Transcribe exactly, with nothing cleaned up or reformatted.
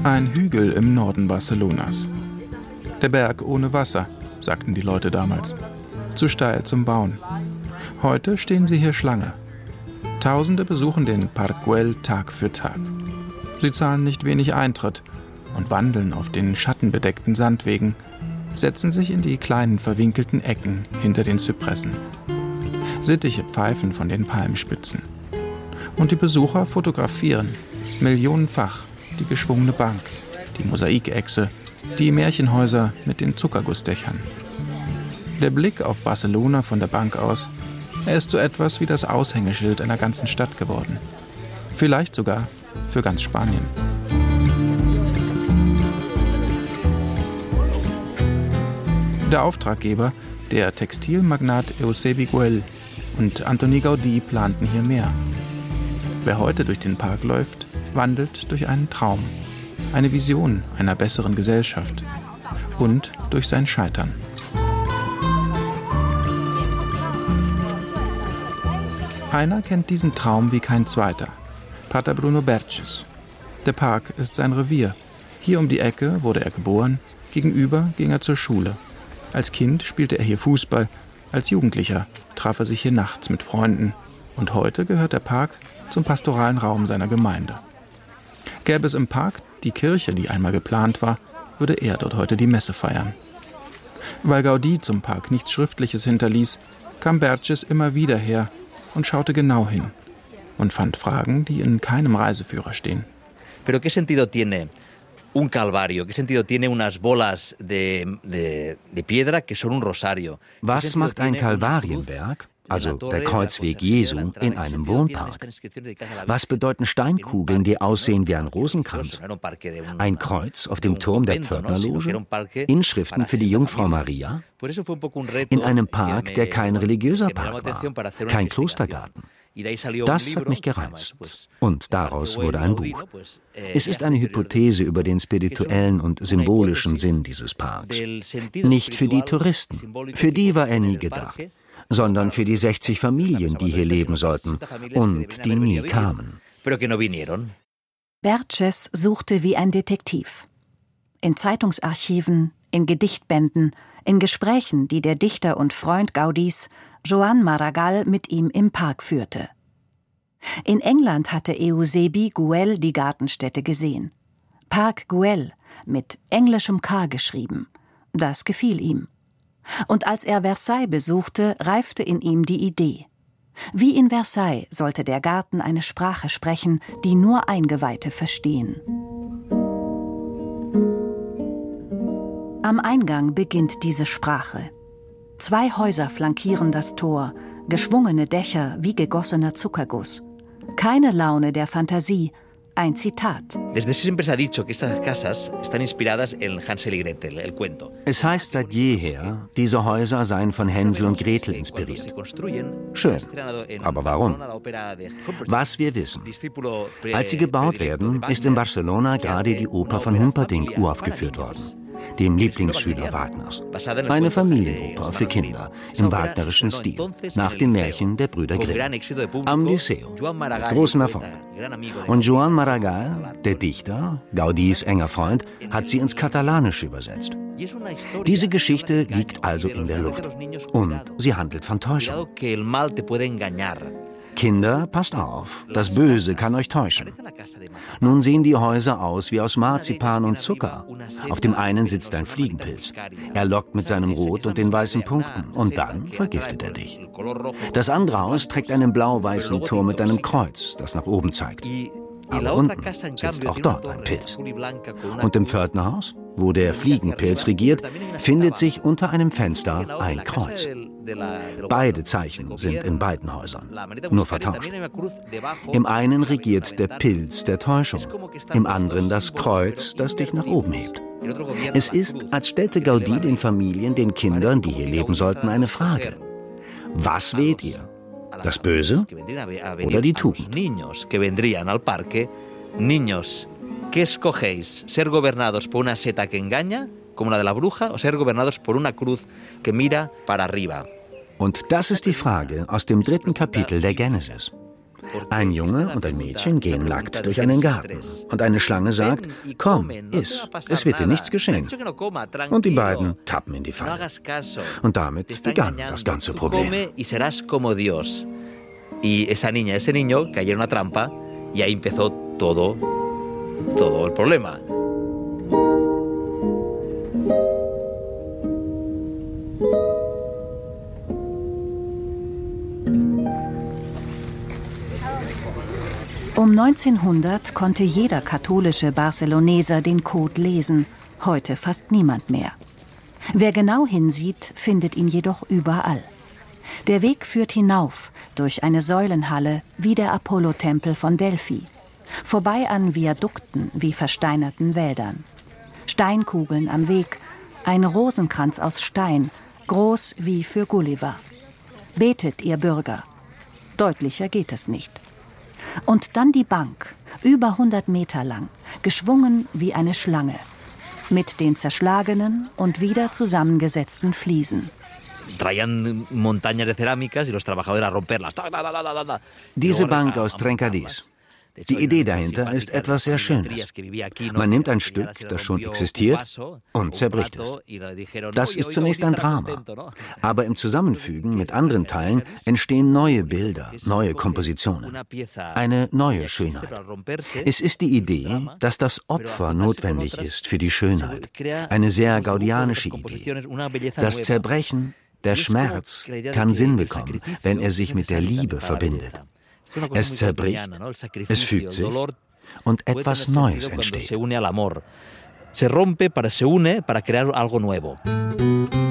Ein Hügel im Norden Barcelonas. Der Berg ohne Wasser, sagten die Leute damals. Zu steil zum Bauen. Heute stehen sie hier Schlange. Tausende besuchen den Parc Güell Tag für Tag. Sie zahlen nicht wenig Eintritt und wandeln auf den schattenbedeckten Sandwegen, setzen sich in die kleinen verwinkelten Ecken hinter den Zypressen. Sittiche pfeifen von den Palmspitzen. Und die Besucher fotografieren, millionenfach, die geschwungene Bank, die Mosaikechse, die Märchenhäuser mit den Zuckergussdächern. Der Blick auf Barcelona von der Bank aus, er ist so etwas wie das Aushängeschild einer ganzen Stadt geworden. Vielleicht sogar für ganz Spanien. Der Auftraggeber, der Textilmagnat Eusebi Güell und Antoni Gaudí, planten hier mehr. Wer heute durch den Park läuft, wandelt durch einen Traum, eine Vision einer besseren Gesellschaft und durch sein Scheitern. Einer kennt diesen Traum wie kein zweiter, Pater Bruno Berches. Der Park ist sein Revier. Hier um die Ecke wurde er geboren, gegenüber ging er zur Schule. Als Kind spielte er hier Fußball, als Jugendlicher traf er sich hier nachts mit Freunden und heute gehört der Park zum pastoralen Raum seiner Gemeinde. Gäbe es im Park die Kirche, die einmal geplant war, würde er dort heute die Messe feiern. Weil Gaudí zum Park nichts Schriftliches hinterließ, kam Berches immer wieder her und schaute genau hin und fand Fragen, die in keinem Reiseführer stehen. Pero qué sentido tiene un calvario? ¿Qué sentido tiene unas bolas de, de, de piedra que son un rosario? Was macht ein Kalvarienberg, also der Kreuzweg Jesu, in einem Wohnpark? Was bedeuten Steinkugeln, die aussehen wie ein Rosenkranz? Ein Kreuz auf dem Turm der Pförtnerloge? Inschriften für die Jungfrau Maria? In einem Park, der kein religiöser Park war, kein Klostergarten. Das hat mich gereizt. Und daraus wurde ein Buch. Es ist eine Hypothese über den spirituellen und symbolischen Sinn dieses Parks. Nicht für die Touristen, für die war er nie gedacht, sondern für die sechzig Familien, die hier leben sollten und die nie kamen. Berches suchte wie ein Detektiv. In Zeitungsarchiven, in Gedichtbänden, in Gesprächen, die der Dichter und Freund Gaudís, Joan Maragall, mit ihm im Park führte. In England hatte Eusebi Güell die Gartenstätte gesehen. Parc Güell, mit englischem K geschrieben. Das gefiel ihm. Und als er Versailles besuchte, reifte in ihm die Idee. Wie in Versailles sollte der Garten eine Sprache sprechen, die nur Eingeweihte verstehen. Am Eingang beginnt diese Sprache. Zwei Häuser flankieren das Tor, geschwungene Dächer wie gegossener Zuckerguss. Keine Laune der Fantasie, ein Zitat. Es heißt seit jeher, diese Häuser seien von Hänsel und Gretel inspiriert. Schön, aber warum? Was wir wissen. Als sie gebaut werden, ist in Barcelona gerade die Oper von Humperdinck uraufgeführt worden, dem Lieblingsschüler Wagners. Eine Familienoper für Kinder im wagnerischen Stil, nach dem Märchen der Brüder Grimm. Am Liceo. Großen Erfolg. Und Joan Maragall, der Dichter, Gaudís enger Freund, hat sie ins Katalanische übersetzt. Diese Geschichte liegt also in der Luft. Und sie handelt von Täuschung. Kinder, passt auf, das Böse kann euch täuschen. Nun sehen die Häuser aus wie aus Marzipan und Zucker. Auf dem einen sitzt ein Fliegenpilz. Er lockt mit seinem Rot und den weißen Punkten und dann vergiftet er dich. Das andere Haus trägt einen blau-weißen Turm mit einem Kreuz, das nach oben zeigt. Aber unten sitzt auch dort ein Pilz. Und im Pförtnerhaus, wo der Fliegenpilz regiert, findet sich unter einem Fenster ein Kreuz. Beide Zeichen sind in beiden Häusern, nur vertauscht. Im einen regiert der Pilz der Täuschung, im anderen das Kreuz, das dich nach oben hebt. Es ist, als stellte Gaudí den Familien, den Kindern, die hier leben sollten, eine Frage. Was wählt ihr? Das Böse oder die Tugend? Niños, ¿qué escogéis? ¿Ser gobernados por una seta que engaña, como la de la bruja, o ser gobernados por una cruz que mira para arriba? Und das ist die Frage aus dem dritten Kapitel der Genesis. Ein Junge und ein Mädchen gehen nackt durch einen Garten. Und eine Schlange sagt, komm, iss, es wird dir nichts geschehen. Und die beiden tappen in die Falle. Und damit begann das ganze Problem. Y esa niña, ese niño cayeron en una trampa y ahí empezó todo, todo el problema. Um neunzehnhundert konnte jeder katholische Barceloneser den Code lesen, heute fast niemand mehr. Wer genau hinsieht, findet ihn jedoch überall. Der Weg führt hinauf, durch eine Säulenhalle wie der Apollo-Tempel von Delphi, vorbei an Viadukten wie versteinerten Wäldern. Steinkugeln am Weg, ein Rosenkranz aus Stein, groß wie für Gulliver. Betet, ihr Bürger. Deutlicher geht es nicht. Und dann die Bank, über hundert Meter lang, geschwungen wie eine Schlange, mit den zerschlagenen und wieder zusammengesetzten Fliesen. Diese Bank aus Trencadís. Die Idee dahinter ist etwas sehr Schönes. Man nimmt ein Stück, das schon existiert, und zerbricht es. Das ist zunächst ein Drama. Aber im Zusammenfügen mit anderen Teilen entstehen neue Bilder, neue Kompositionen. Eine neue Schönheit. Es ist die Idee, dass das Opfer notwendig ist für die Schönheit. Eine sehr gaudianische Idee. Das Zerbrechen, der Schmerz kann Sinn bekommen, wenn er sich mit der Liebe verbindet. Es zerbricht, es fügt sich und etwas Neues entsteht. Se rompe, se une para crear algo nuevo.